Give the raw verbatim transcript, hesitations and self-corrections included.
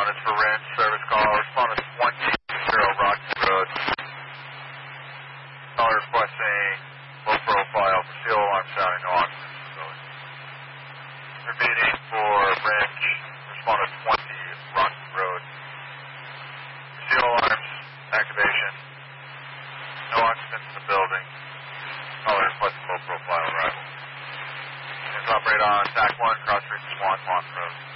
respondents for Ranch service call. Respondent twenty Rocky Road. Caller requesting low profile for seal alarm sounding, no occupants in the building. Intervening for Ranch, respondent twenty Rocky Road. Seal alarms activation, no occupants in the building. Caller requesting low profile arrival. Let's operate on T A C one, Cross Creek Swan Pond Road.